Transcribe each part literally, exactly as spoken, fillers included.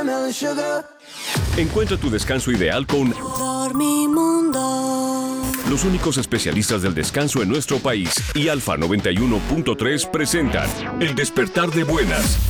caramel and sugar. Encuentra tu descanso ideal con Dormimundo. los únicos especialistas del descanso en nuestro país y Alfa noventa y uno punto tres presentan El Despertar de Buenas.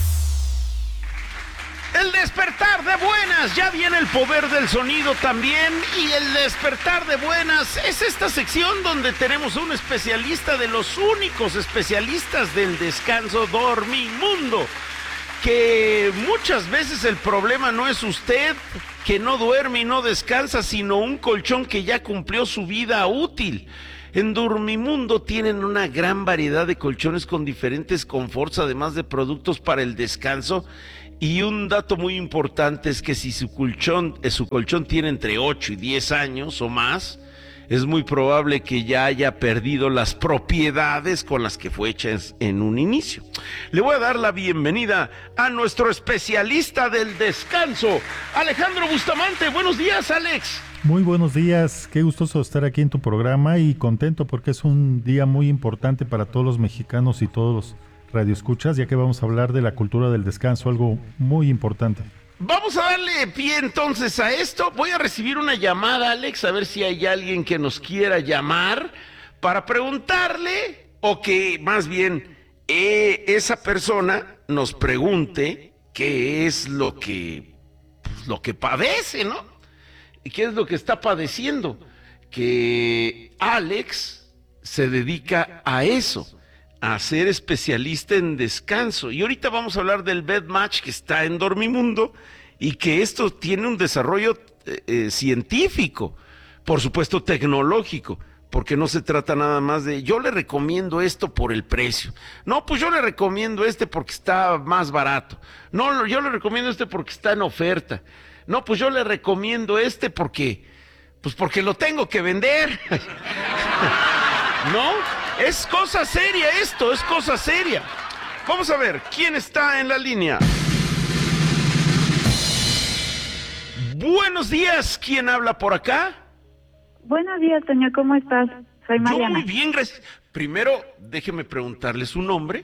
El despertar de buenas, ya viene el poder del sonido también, y el despertar de buenas es esta sección donde tenemos un especialista de los únicos especialistas del descanso, Dormimundo, que muchas veces el problema no es usted que no duerme y no descansa, sino un colchón que ya cumplió su vida útil. En Dormimundo tienen una gran variedad de colchones con diferentes conforts, además de productos para el descanso. Y un dato muy importante es que si su colchón, eh, su colchón tiene entre ocho y diez años o más, es muy probable que ya haya perdido las propiedades con las que fue hecha en un inicio. Le voy a dar la bienvenida a nuestro especialista del descanso, Alejandro Bustamante. Buenos días, Alex. Muy buenos días, qué gustoso estar aquí en tu programa y contento porque es un día muy importante para todos los mexicanos y todos los radioescuchas, ya que vamos a hablar de la cultura del descanso, algo muy importante. Vamos a darle pie entonces a esto. Voy a recibir una llamada, Alex, a ver si hay alguien que nos quiera llamar para preguntarle, o que más bien eh, esa persona nos pregunte qué es lo que, pues, lo que padece, ¿no? ¿Y qué es lo que está padeciendo? Que Alex se dedica a eso, a ser especialista en descanso. Y ahorita vamos a hablar del Bed Match que está en Dormimundo y que esto tiene un desarrollo eh, eh, científico, por supuesto tecnológico, porque no se trata nada más de yo le recomiendo esto por el precio. No, pues yo le recomiendo este porque está más barato. No, yo le recomiendo este porque está en oferta. No, pues yo le recomiendo este porque, pues porque lo tengo que vender. ¿No? Es cosa seria esto, es cosa seria. Vamos a ver, ¿quién está en la línea? Buenos días, ¿quién habla por acá? Buenos días, Toño, ¿cómo estás? Soy Mariana. Yo muy bien, gracias. Primero, déjeme preguntarle su nombre.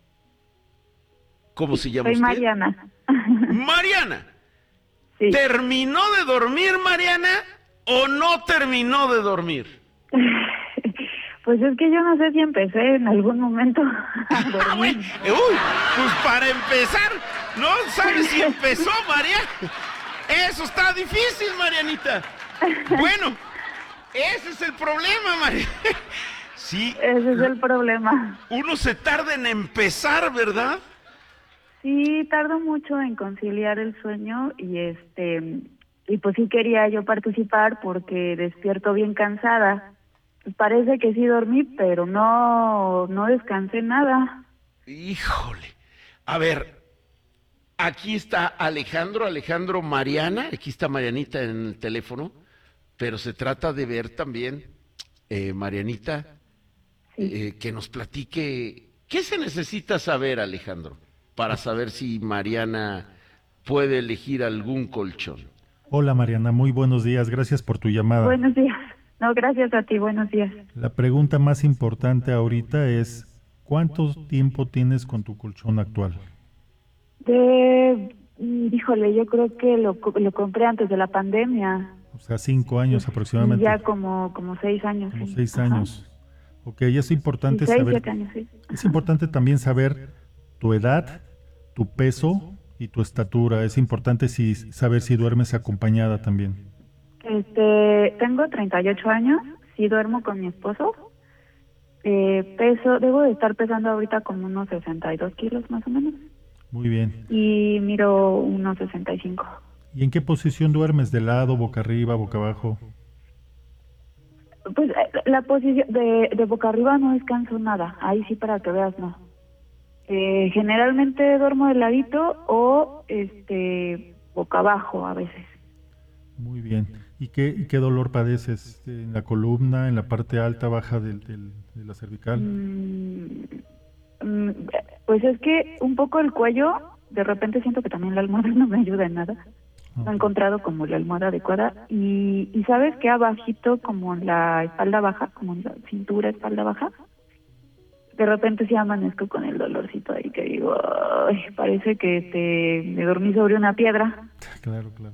¿Cómo se llama Soy usted? Mariana. Mariana. Sí. ¿Terminó de dormir, Mariana, o no terminó de dormir? Pues es que yo no sé si empecé en algún momento a dormir. Uy, pues para empezar, no sabes si empezó, Mariana. Eso está difícil, Marianita. Bueno, ese es el problema, Mariana. Sí. Ese es el problema. Uno se tarda en empezar, ¿verdad? Sí, tardo mucho en conciliar el sueño y este y pues sí quería yo participar porque despierto bien cansada. Pues parece que sí dormí, pero no, no descansé nada. Híjole. A ver, aquí está Alejandro, Alejandro Mariana, aquí está Marianita en el teléfono, pero se trata de ver también, eh, Marianita, Sí. eh, que nos platique, ¿qué se necesita saber, Alejandro, para saber si Mariana puede elegir algún colchón? Hola Mariana, muy buenos días, gracias por tu llamada. Buenos días. No, gracias a ti, buenos días. La pregunta más importante ahorita es, ¿cuánto tiempo tienes con tu colchón actual? De, híjole, yo creo que lo, lo compré antes de la pandemia. O sea, cinco años aproximadamente. Ya como, como seis años. Como sí. seis Ajá. años. Ok, es importante Sí, seis, saber. siete años, sí. Es importante también saber tu edad, tu peso y tu estatura. Es importante si, saber si duermes acompañada también. Este, tengo treinta y ocho años, sí duermo con mi esposo. Eh, peso, debo de estar pesando ahorita como unos sesenta y dos kilos más o menos. Muy bien. Y miro unos sesenta y cinco. ¿Y en qué posición duermes? ¿De lado, boca arriba, boca abajo? Pues eh, la posición de, de boca arriba no descanso nada, ahí sí para que veas no. Eh, generalmente duermo de ladito o este boca abajo a veces. Muy bien. ¿Y qué, y qué dolor padeces? ¿En la columna, en la parte alta, baja del, del, de la cervical? Mm, mm, pues es que un poco el cuello, de repente siento que también la almohada no me ayuda en nada. No he encontrado como la almohada adecuada. Y, y sabes que abajito, como en la espalda baja, como en la cintura, espalda baja, de repente sí amanezco con el dolorcito ahí que digo, ay, parece que te, me dormí sobre una piedra. Claro, claro.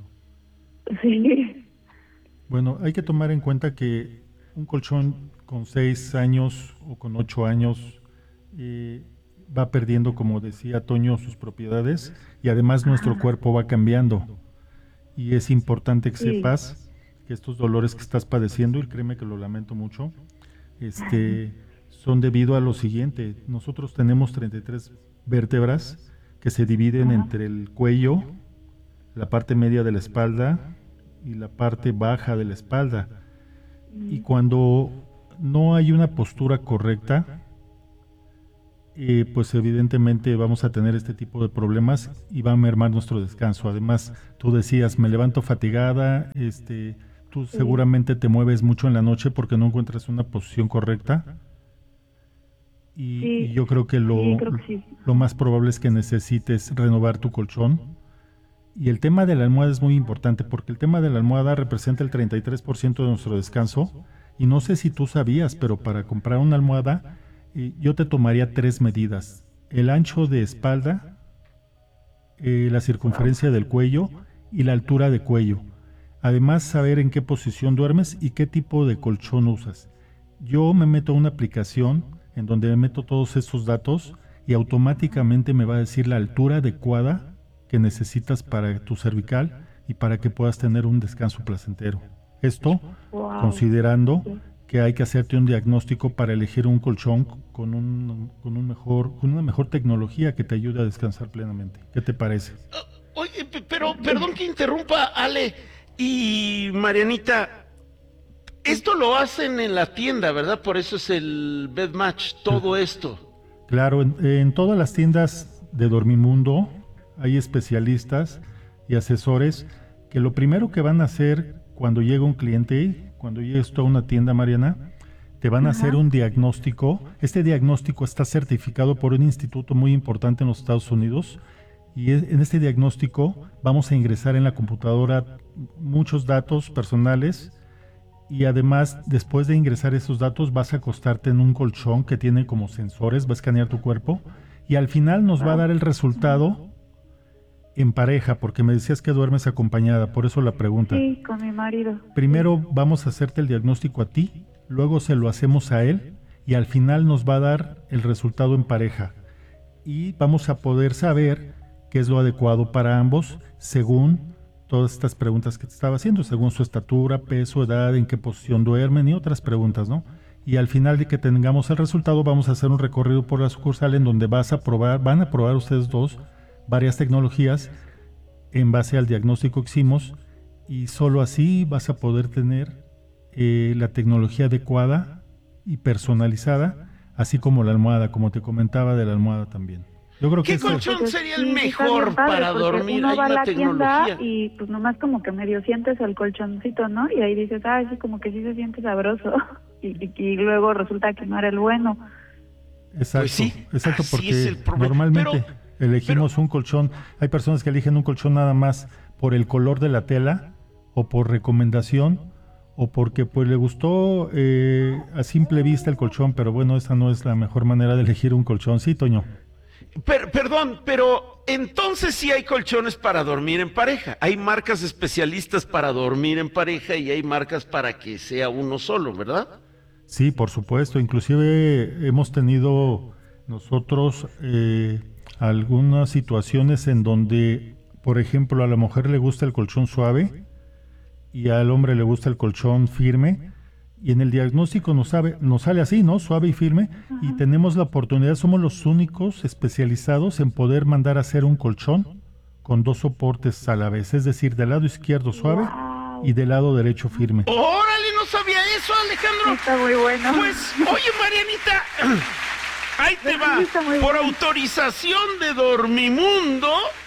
Sí. Bueno, hay que tomar en cuenta que un colchón con seis años o con ocho años eh, va perdiendo, como decía Toño, sus propiedades y además nuestro cuerpo va cambiando. Y es importante que Sí. sepas que estos dolores que estás padeciendo, y créeme que lo lamento mucho, este, son debido a lo siguiente. Nosotros tenemos treinta y tres vértebras que se dividen Ajá. entre el cuello, la parte media de la espalda y la parte baja de la espalda. Y cuando no hay una postura correcta, eh, pues evidentemente vamos a tener este tipo de problemas y va a mermar nuestro descanso. Además, tú decías, me levanto fatigada, este, tú Sí. seguramente te mueves mucho en la noche porque no encuentras una posición correcta. Y, Sí. y yo creo que lo, Sí, creo que sí. lo más probable es que necesites renovar tu colchón. Y el tema de la almohada es muy importante porque el tema de la almohada representa el treinta y tres por ciento de nuestro descanso. Y no sé si tú sabías, pero para comprar una almohada eh, yo te tomaría tres medidas: el ancho de espalda, eh, la circunferencia del cuello y la altura de cuello. Además, saber en qué posición duermes y qué tipo de colchón usas. Yo me meto a una aplicación en donde me meto todos estos datos y automáticamente me va a decir la altura adecuada que necesitas para tu cervical y para que puedas tener un descanso placentero. Esto Wow. considerando Sí. que hay que hacerte un diagnóstico para elegir un colchón con, un, con, un mejor, con una mejor tecnología que te ayude a descansar plenamente. ¿Qué te parece? Uh, Oye, pe- pero perdón que interrumpa, Ale y Marianita. Esto lo hacen en la tienda, ¿verdad? Por eso es el Bed Match, todo esto. Claro, en, en todas las tiendas de Dormimundo hay especialistas y asesores que lo primero que van a hacer cuando llega un cliente, cuando llegues tú a una tienda, Mariana, te van a Ajá. hacer un diagnóstico. Este diagnóstico está certificado por un instituto muy importante en los Estados Unidos y es- en este diagnóstico vamos a ingresar en la computadora muchos datos personales y además después de ingresar esos datos vas a acostarte en un colchón que tiene como sensores, va a escanear tu cuerpo y al final nos va a dar el resultado en pareja, porque me decías que duermes acompañada, por eso la pregunta. Sí, con mi marido. Primero vamos a hacerte el diagnóstico a ti, luego se lo hacemos a él y al final nos va a dar el resultado en pareja. Y vamos a poder saber qué es lo adecuado para ambos según todas estas preguntas que te estaba haciendo, según su estatura, peso, edad, en qué posición duermen y otras preguntas, ¿no? Y al final de que tengamos el resultado vamos a hacer un recorrido por la sucursal en donde vas a probar, van a probar ustedes dos varias tecnologías en base al diagnóstico que hicimos y solo así vas a poder tener eh, la tecnología adecuada y personalizada, así como la almohada, como te comentaba de la almohada también. Yo creo que ¿Qué eso- colchón Pues, sería sí, el sí está mejor bien padre, para porque dormir? uno Hay va a una la tienda tecnología. y pues nomás como que medio sientes el colchoncito, ¿no? Y ahí dices, ah, sí, como que sí se siente sabroso. y, y, y luego resulta que no era el bueno. Exacto, Pues sí, exacto, así porque es el problema. normalmente Pero- elegimos un colchón. Hay personas que eligen un colchón nada más por el color de la tela o por recomendación o porque pues le gustó eh, a simple vista el colchón, pero bueno, esa no es la mejor manera de elegir un colchón, sí, Toño. Per- perdón, pero entonces sí hay colchones para dormir en pareja. Hay marcas especialistas para dormir en pareja y hay marcas para que sea uno solo, ¿verdad? Sí, por supuesto. Inclusive hemos tenido nosotros eh, algunas situaciones en donde, por ejemplo, a la mujer le gusta el colchón suave y al hombre le gusta el colchón firme. Y en el diagnóstico nos, sabe, nos sale así, ¿no? Suave y firme. Y tenemos la oportunidad, somos los únicos especializados en poder mandar a hacer un colchón con dos soportes a la vez. Es decir, del lado izquierdo suave Wow. y del lado derecho firme. Órale, no sabía eso, Alejandro. Está muy bueno. Pues, oye, Marianita, ahí te va. Está muy Por bueno. autorización de Dormimundo,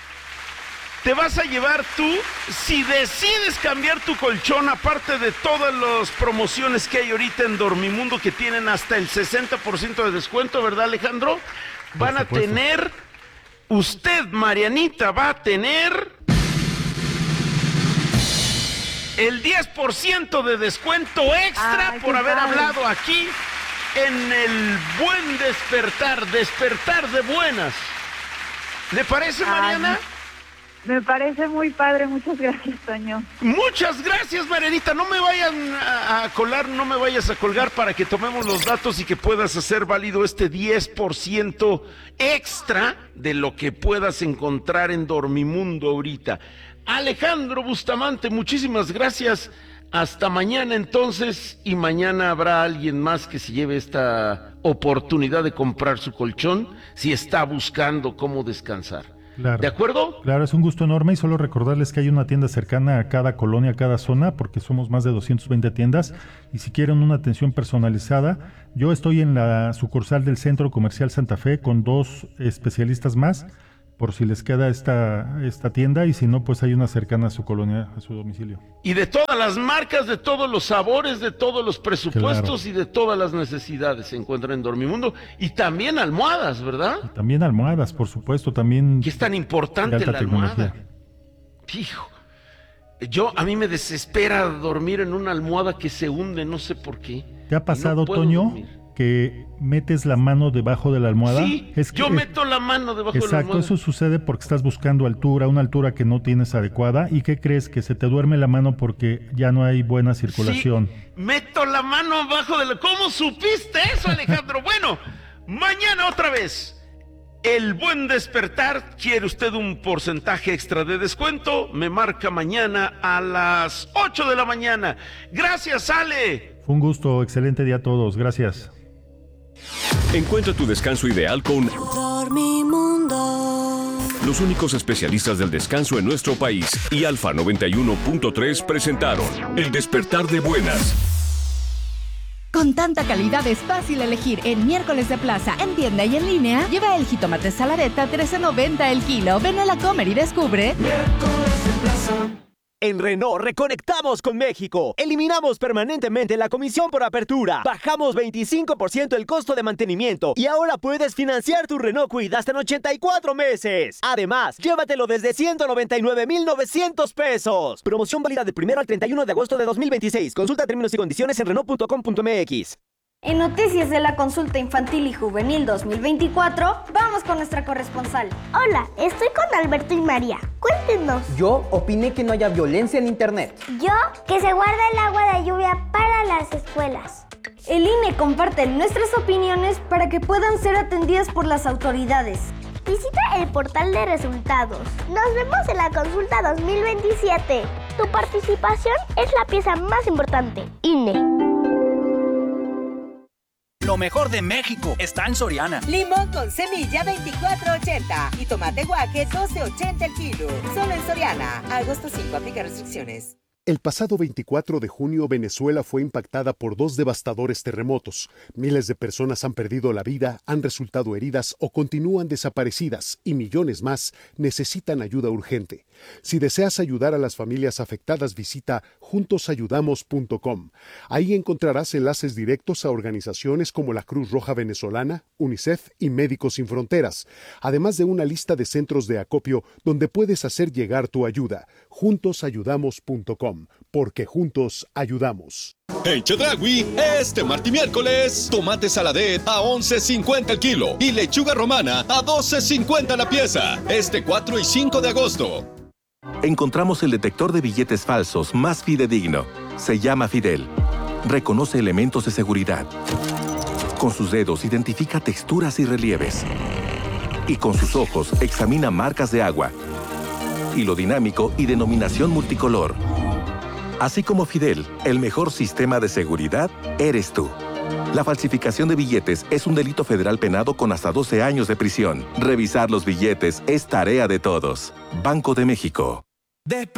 te vas a llevar tú, si decides cambiar tu colchón, aparte de todas las promociones que hay ahorita en Dormimundo, que tienen hasta el sesenta por ciento de descuento, ¿verdad, Alejandro? Van a supuesto. tener, usted, Marianita, va a tener el diez por ciento de descuento extra Ay, por qué haber padre. hablado aquí en el buen despertar, despertar de buenas. ¿Le parece, Mariana? Ay, me parece muy padre, muchas gracias, Toño. Muchas gracias, Marianita. No me vayan a, a colar, no me vayas a colgar para que tomemos los datos y que puedas hacer válido este diez por ciento extra de lo que puedas encontrar en Dormimundo ahorita. Alejandro Bustamante, muchísimas gracias. Hasta mañana entonces, y mañana habrá alguien más que se lleve esta oportunidad de comprar su colchón si está buscando cómo descansar. Claro. ¿De acuerdo? Claro, es un gusto enorme y solo recordarles que hay una tienda cercana a cada colonia, a cada zona, porque somos más de doscientas veinte tiendas y si quieren una atención personalizada, yo estoy en la sucursal del Centro Comercial Santa Fe con dos especialistas más, por si les queda esta, esta tienda y si no, pues hay una cercana a su colonia, a su domicilio. Y de todas las marcas, de todos los sabores, de todos los presupuestos Claro. y de todas las necesidades se encuentran en Dormimundo. Y también almohadas, ¿verdad? Y también almohadas, por supuesto, también Y es tan de importante alta la tecnología. almohada. Hijo, yo, a mí me desespera dormir en una almohada que se hunde, no sé por qué. ¿Te ha pasado, No puedo Toño, dormir. que metes la mano debajo de la almohada? Sí, Es que- yo meto la mano debajo de la Exacto, almohada. eso sucede porque estás buscando altura, una altura que no tienes adecuada. ¿Y qué crees? Que se te duerme la mano porque ya no hay buena circulación. Sí, meto la mano abajo de la... ¿Cómo supiste eso, Alejandro? Bueno, mañana otra vez. El buen despertar. ¿Quiere usted un porcentaje extra de descuento? Me marca mañana a las ocho de la mañana. Gracias, Ale. Fue un gusto, excelente día a todos, gracias. Encuentra tu descanso ideal con Dormimundo. los únicos especialistas del descanso en nuestro país y Alfa noventa y uno punto tres presentaron El despertar de buenas. Con tanta calidad es fácil elegir. En Miércoles de Plaza, en tienda y en línea, lleva el jitomate saladeta trece noventa el kilo. Ven a la Comer y descubre. En Renault reconectamos con México. Eliminamos permanentemente la comisión por apertura. Bajamos veinticinco por ciento el costo de mantenimiento. Y ahora puedes financiar tu Renault Kwid hasta en ochenta y cuatro meses. Además, llévatelo desde ciento noventa y nueve mil novecientos pesos. Promoción válida del primero al treinta y uno de agosto de dos mil veintiséis. Consulta términos y condiciones en Renault punto com punto m x. En Noticias de la Consulta Infantil y Juvenil dos mil veinticuatro, vamos con nuestra corresponsal. Hola, estoy con Alberto y María. Cuéntenos. Yo opiné que no haya violencia en internet. Yo, que se guarda el agua de lluvia para las escuelas. El I N E comparte nuestras opiniones para que puedan ser atendidas por las autoridades. Visita el portal de resultados. Nos vemos en la Consulta dos mil veintisiete. Tu participación es la pieza más importante. I N E. Lo mejor de México está en Soriana. Limón con semilla veinticuatro ochenta y tomate guaje doce ochenta el kilo. Solo en Soriana. Agosto cinco, aplica restricciones. El pasado veinticuatro de junio, Venezuela fue impactada por dos devastadores terremotos. Miles de personas han perdido la vida, han resultado heridas o continúan desaparecidas y millones más necesitan ayuda urgente. Si deseas ayudar a las familias afectadas, visita juntos ayudamos punto com. Ahí encontrarás enlaces directos a organizaciones como la Cruz Roja Venezolana, UNICEF y Médicos Sin Fronteras, además de una lista de centros de acopio donde puedes hacer llegar tu ayuda. juntos ayudamos punto com. Porque juntos ayudamos. En Chedraui, este martes y miércoles, tomate saladet a once cincuenta el kilo y lechuga romana a doce cincuenta la pieza. Este cuatro y cinco de agosto. Encontramos el detector de billetes falsos más fidedigno. Se llama Fidel. Reconoce elementos de seguridad. Con sus dedos identifica texturas y relieves. Y con sus ojos examina marcas de agua, hilo dinámico y denominación multicolor. Así como Fidel, el mejor sistema de seguridad eres tú. La falsificación de billetes es un delito federal penado con hasta doce años de prisión. Revisar los billetes es tarea de todos. Banco de México.